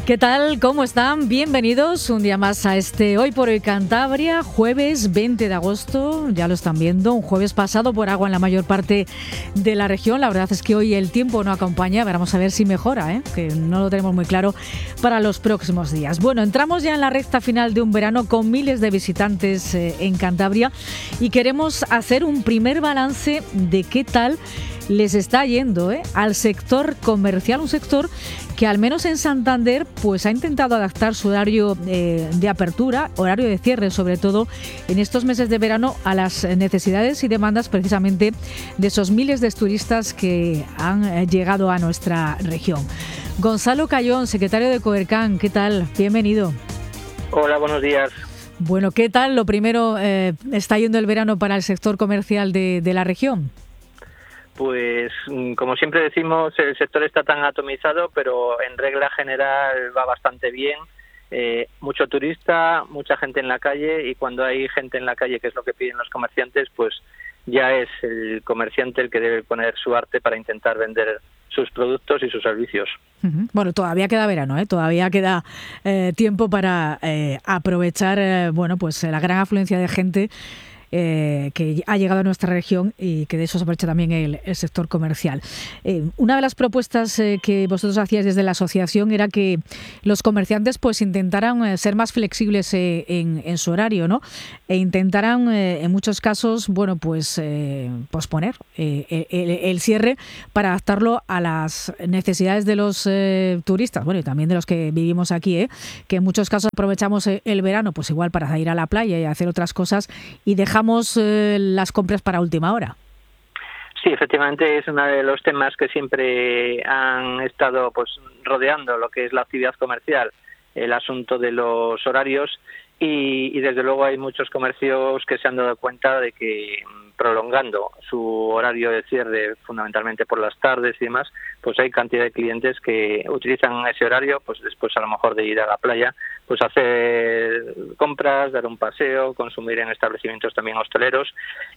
¿Qué tal? ¿Cómo están? Bienvenidos un día más a este Hoy por Hoy Cantabria, jueves 20 de agosto, ya lo están viendo, un jueves pasado por agua en la mayor parte de la región. La verdad es que hoy el tiempo no acompaña, vamos a ver si mejora, que no lo tenemos muy claro para los próximos días. Bueno, entramos ya en la recta final de un verano con miles de visitantes en Cantabria y queremos hacer un primer balance de qué tal les está yendo al sector comercial, un sector que al menos en Santander pues ha intentado adaptar su horario de apertura, horario de cierre sobre todo en estos meses de verano a las necesidades y demandas precisamente de esos miles de turistas que han llegado a nuestra región. Gonzalo Cayón, secretario de Coercan, ¿qué tal? Bienvenido. Hola, buenos días. Bueno, ¿qué tal? Lo primero, ¿está yendo el verano para el sector comercial de la región? Pues como siempre decimos, el sector está tan atomizado, pero en regla general va bastante bien. Mucho turista, mucha gente en la calle, y cuando hay gente en la calle, que es lo que piden los comerciantes, pues ya es el comerciante el que debe poner su arte para intentar vender sus productos y sus servicios. Bueno, todavía queda verano, todavía queda tiempo para aprovechar pues la gran afluencia de gente que ha llegado a nuestra región y que de eso se aprovecha también el sector comercial. Una de las propuestas que vosotros hacíais desde la asociación era que los comerciantes pues intentaran ser más flexibles en su horario, ¿no? E intentaran en muchos casos posponer el cierre para adaptarlo a las necesidades de los turistas, y también de los que vivimos aquí, que en muchos casos aprovechamos el verano pues igual para ir a la playa y hacer otras cosas y dejamos las compras para última hora. Sí, efectivamente es uno de los temas que siempre han estado rodeando lo que es la actividad comercial, el asunto de los horarios, y desde luego hay muchos comercios que se han dado cuenta de que prolongando su horario de cierre fundamentalmente por las tardes y demás, pues hay cantidad de clientes que utilizan ese horario pues después a lo mejor de ir a la playa, pues hacer compras, dar un paseo, consumir en establecimientos también hosteleros,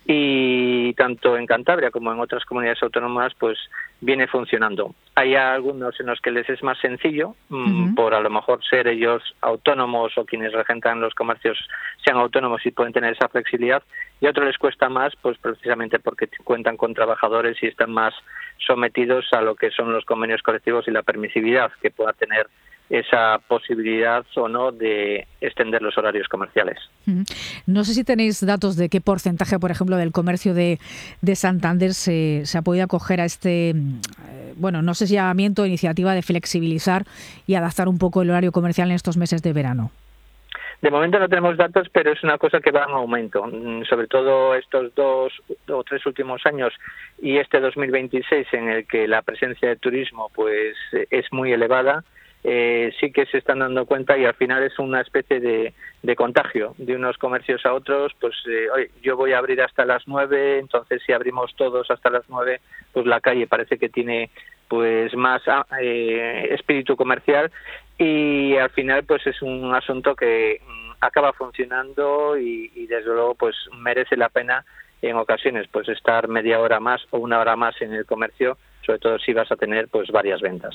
y tanto en Cantabria como en otras comunidades autónomas pues viene funcionando. Hay algunos en los que les es más sencillo, por a lo mejor ser ellos autónomos o quienes regentan los comercios sean autónomos y pueden tener esa flexibilidad, y a otros les cuesta más pues precisamente porque cuentan con trabajadores y están más sometidos a lo que son los convenios colectivos y la permisividad que pueda tener esa posibilidad o no de extender los horarios comerciales. No sé si tenéis datos de qué porcentaje, por ejemplo, del comercio de Santander se ha podido acoger a este, no sé si llamamiento o iniciativa de flexibilizar y adaptar un poco el horario comercial en estos meses de verano. De momento no tenemos datos, pero es una cosa que va en aumento, sobre todo estos 2 o 3 últimos años y este 2026 en el que la presencia de turismo pues es muy elevada. Sí que se están dando cuenta y al final es una especie de contagio de unos comercios a otros, pues yo voy a abrir hasta las 9, entonces si abrimos todos hasta las 9, pues la calle parece que tiene pues más espíritu comercial, y al final pues es un asunto que acaba funcionando y desde luego pues merece la pena en ocasiones pues estar media hora más o una hora más en el comercio, sobre todo si vas a tener pues varias ventas.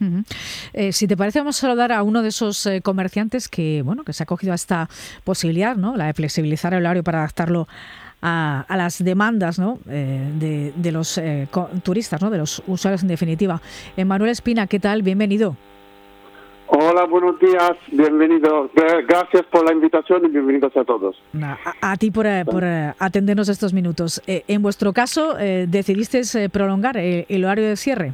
Si te parece, vamos a saludar a uno de esos comerciantes que se ha acogido a esta posibilidad, ¿no? La de flexibilizar el horario para adaptarlo a las demandas, ¿no? de los turistas, ¿no? De los usuarios en definitiva. Manuel Espina, ¿qué tal? Bienvenido. Hola, buenos días, bienvenidos. Gracias por la invitación y bienvenidos a todos. A ti por atendernos estos minutos. En vuestro caso, ¿decidisteis prolongar el horario de cierre?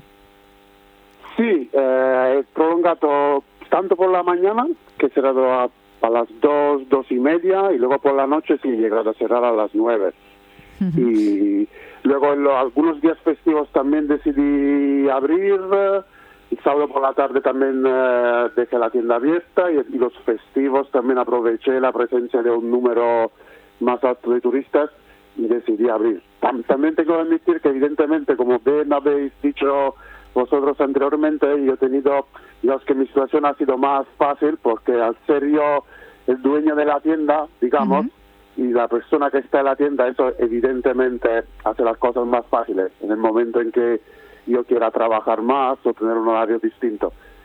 Sí, he prolongado tanto por la mañana, que he cerrado a las 2:30, y luego por la noche sí he llegado a cerrar a las 9. Y luego en algunos días festivos también decidí abrir. El sábado por la tarde también dejé la tienda abierta, y los festivos también aproveché la presencia de un número más alto de turistas y decidí abrir. También tengo que admitir que evidentemente, como bien habéis dicho vosotros anteriormente, yo he tenido, que mi situación ha sido más fácil porque al ser yo el dueño de la tienda, digamos, y la persona que está en la tienda, eso evidentemente hace las cosas más fáciles en el momento en que yo quiera trabajar más o tener un horario distinto.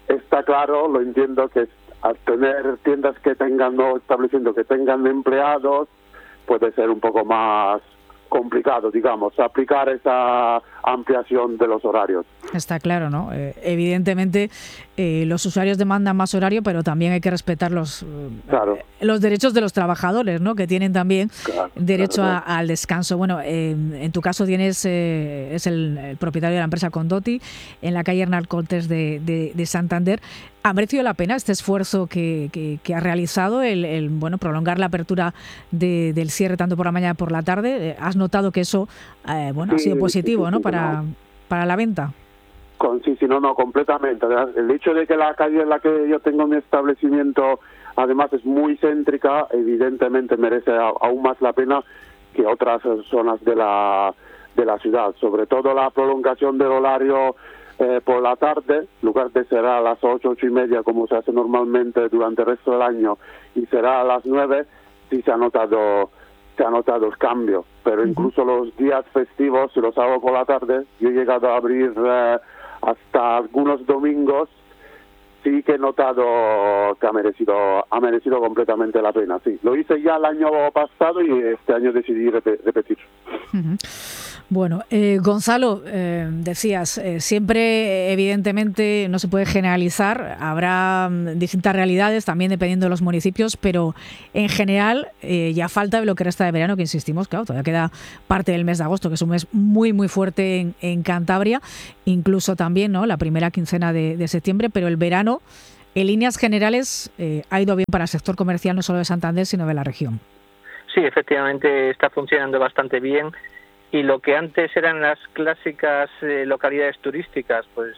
está claro, lo entiendo, que al tener tiendas que tengan, o estableciendo que tengan empleados, puede ser un poco más complicado, digamos, aplicar esa ampliación de los horarios. Está claro, ¿no? Evidentemente los usuarios demandan más horario, pero también hay que respetar los derechos de los trabajadores, ¿no? Que tienen también derecho al descanso. Bueno, en tu caso es el propietario de la empresa Condotti, en la calle Hernán Cortés de Santander. ¿Ha merecido la pena este esfuerzo que ha realizado el prolongar la apertura del cierre tanto por la mañana como por la tarde? ¿Has notado que eso ha sido positivo, ¿no? Para la venta? No, completamente. El hecho de que la calle en la que yo tengo mi establecimiento además es muy céntrica, evidentemente merece aún más la pena que otras zonas de la ciudad. Sobre todo la prolongación del horario por la tarde, en lugar de ser a las 8, 8:30 como se hace normalmente durante el resto del año, y será a las 9, sí se ha notado el cambio. Pero incluso los días festivos, si los hago por la tarde, yo he llegado a abrir hasta algunos domingos, sí que he notado que ha merecido completamente la pena. Sí, lo hice ya el año pasado y este año decidí repetir. Bueno, Gonzalo, decías, siempre evidentemente no se puede generalizar, habrá distintas realidades también dependiendo de los municipios, pero en general ya falta lo que resta de verano, que insistimos, claro, todavía queda parte del mes de agosto, que es un mes muy muy fuerte en Cantabria, incluso también, ¿no?, la primera quincena de septiembre, pero el verano en líneas generales ha ido bien para el sector comercial no solo de Santander sino de la región. Sí, efectivamente está funcionando bastante bien. Y lo que antes eran las clásicas localidades turísticas, pues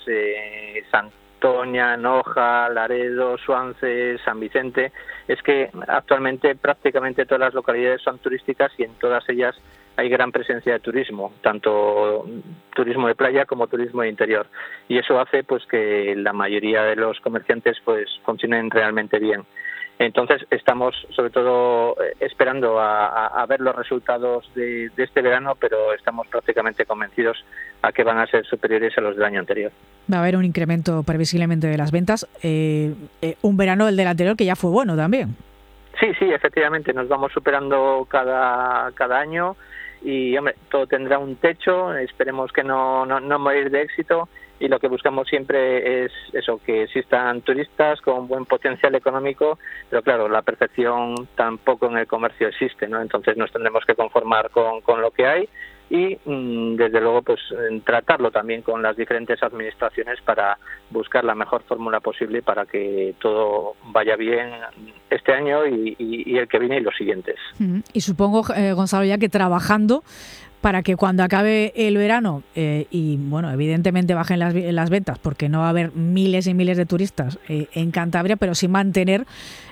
Santoña, Noja, Laredo, Suances, San Vicente, es que actualmente prácticamente todas las localidades son turísticas y en todas ellas hay gran presencia de turismo, tanto turismo de playa como turismo de interior. Y eso hace pues que la mayoría de los comerciantes pues funcionen realmente bien. Entonces estamos sobre todo esperando a ver los resultados de este verano, pero estamos prácticamente convencidos a que van a ser superiores a los del año anterior. Va a haber un incremento previsiblemente de las ventas, un verano el del anterior que ya fue bueno también. Sí, efectivamente, nos vamos superando cada año y hombre, todo tendrá un techo, esperemos que no morir de éxito. Y lo que buscamos siempre es eso, que existan turistas con buen potencial económico, pero claro, la perfección tampoco en el comercio existe, ¿no? Entonces nos tendremos que conformar con lo que hay y desde luego pues tratarlo también con las diferentes administraciones para buscar la mejor fórmula posible para que todo vaya bien este año y el que viene y los siguientes. Y supongo, Gonzalo, ya que trabajando para que cuando acabe el verano y bueno, evidentemente bajen las ventas porque no va a haber miles y miles de turistas en Cantabria, pero sí mantener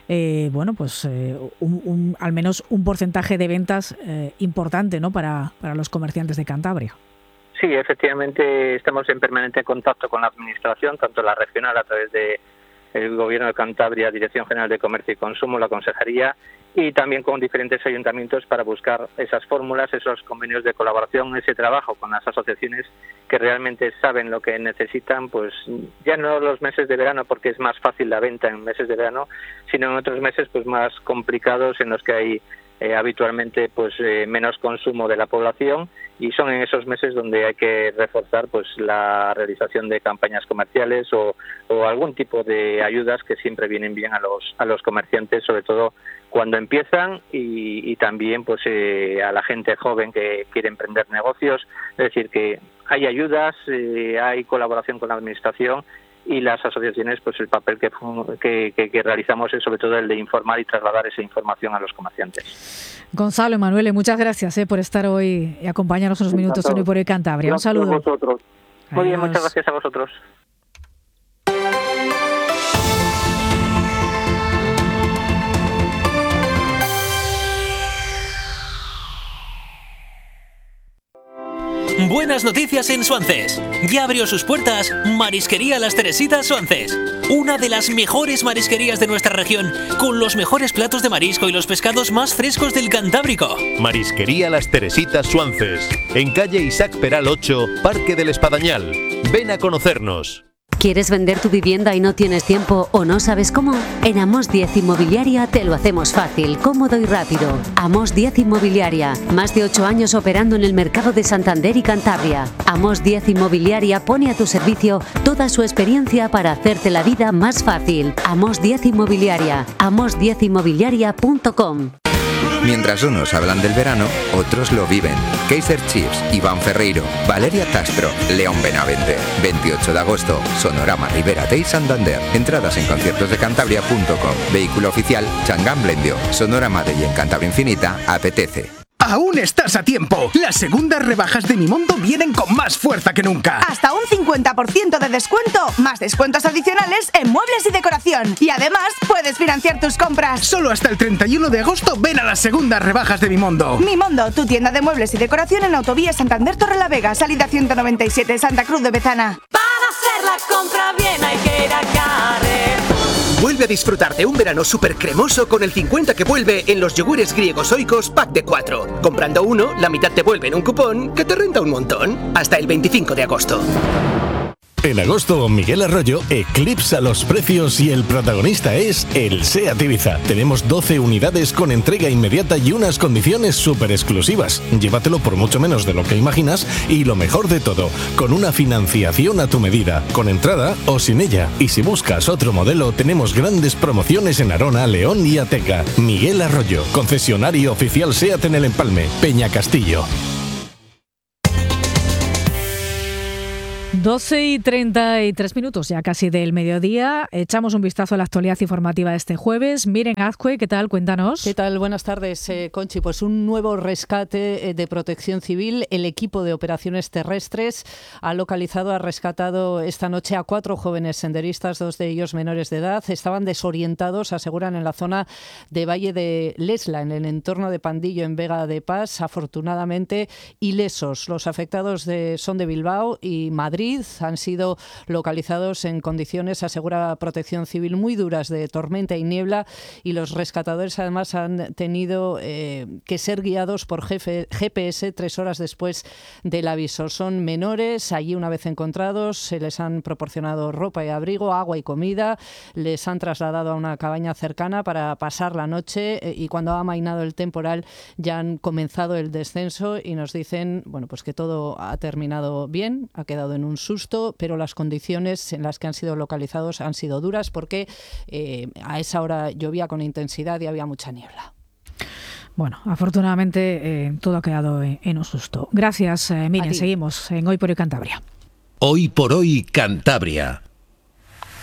al menos un porcentaje de ventas importante, ¿no?, para los comerciantes de Cantabria. Sí, efectivamente estamos en permanente contacto con la administración, tanto la regional a través de el Gobierno de Cantabria, Dirección General de Comercio y Consumo, la Consejería, y también con diferentes ayuntamientos para buscar esas fórmulas, esos convenios de colaboración, ese trabajo con las asociaciones que realmente saben lo que necesitan, pues ya no los meses de verano, porque es más fácil la venta en meses de verano, sino en otros meses pues más complicados en los que hay habitualmente pues menos consumo de la población, y son en esos meses donde hay que reforzar pues la realización de campañas comerciales o algún tipo de ayudas que siempre vienen bien a los comerciantes, sobre todo cuando empiezan y también pues a la gente joven que quiere emprender negocios. Es decir, que hay ayudas, hay colaboración con la administración y las asociaciones, pues el papel que realizamos es sobre todo el de informar y trasladar esa información a los comerciantes. Gonzalo, Emanuele, muchas gracias por estar hoy y acompañarnos unos minutos en Hoy por Hoy Cantabria. Un saludo. Gracias a vosotros. Muy bien, muchas gracias a vosotros. Buenas noticias en Suances. Ya abrió sus puertas Marisquería Las Teresitas Suances. Una de las mejores marisquerías de nuestra región, con los mejores platos de marisco y los pescados más frescos del Cantábrico. Marisquería Las Teresitas Suances. En calle Isaac Peral 8, Parque del Espadañal. Ven a conocernos. ¿Quieres vender tu vivienda y no tienes tiempo o no sabes cómo? En Amos 10 Inmobiliaria te lo hacemos fácil, cómodo y rápido. Amos 10 Inmobiliaria, más de 8 años operando en el mercado de Santander y Cantabria. Amos 10 Inmobiliaria pone a tu servicio toda su experiencia para hacerte la vida más fácil. Amos 10 Inmobiliaria, amos10inmobiliaria.com. Mientras unos hablan del verano, otros lo viven. Kaiser Chiefs, Iván Ferreiro, Valeria Castro, León Benavente. 28 de agosto, Sonorama Ribera y Santander. Entradas en conciertosdecantabria.com. Vehículo oficial, Changán Blendio. Sonorama de y en Cantabria Infinita, apetece. Aún estás a tiempo. Las segundas rebajas de Mimondo vienen con más fuerza que nunca. Hasta un 50% de descuento, más descuentos adicionales en muebles y decoración. Y además, puedes financiar tus compras. Solo hasta el 31 de agosto ven a las segundas rebajas de Mimondo. Mimondo, tu tienda de muebles y decoración en Autovía Santander Torrelavega, salida 197, Santa Cruz de Bezana. Para hacer la compra bien hay que ir a Carrefour. Vuelve a disfrutar de un verano súper cremoso con el 50 que vuelve en los yogures griegos Oikos pack de 4. Comprando uno, la mitad te vuelve en un cupón que te renta un montón. Hasta el 25 de agosto. En agosto, Miguel Arroyo eclipsa los precios y el protagonista es el SEAT Ibiza. Tenemos 12 unidades con entrega inmediata y unas condiciones súper exclusivas. Llévatelo por mucho menos de lo que imaginas y lo mejor de todo, con una financiación a tu medida, con entrada o sin ella. Y si buscas otro modelo, tenemos grandes promociones en Arona, León y Ateca. Miguel Arroyo, concesionario oficial SEAT en el Empalme, Peña Castillo. 12:33, ya casi del mediodía. Echamos un vistazo a la actualidad informativa de este jueves. Miren, Azcue, ¿qué tal? Cuéntanos. ¿Qué tal? Buenas tardes, Conchi. Pues un nuevo rescate de Protección Civil. El equipo de operaciones terrestres ha rescatado esta noche a 4 jóvenes senderistas, 2 de ellos menores de edad. Estaban desorientados, aseguran, en la zona de Valle de Lesla, en el entorno de Pandillo, en Vega de Pas, afortunadamente ilesos. Los afectados son de Bilbao y Madrid. Han sido localizados en condiciones, asegura Protección Civil, muy duras de tormenta y niebla, y los rescatadores además han tenido que ser guiados por GPS 3 horas después del aviso. Son menores, allí una vez encontrados se les han proporcionado ropa y abrigo, agua y comida, les han trasladado a una cabaña cercana para pasar la noche y cuando ha amainado el temporal ya han comenzado el descenso y nos dicen, bueno, pues que todo ha terminado bien, ha quedado en un susto, pero las condiciones en las que han sido localizados han sido duras porque a esa hora llovía con intensidad y había mucha niebla. Bueno, afortunadamente todo ha quedado en un susto. Gracias, Miriam. Seguimos en Hoy por Hoy Cantabria. Hoy por Hoy Cantabria.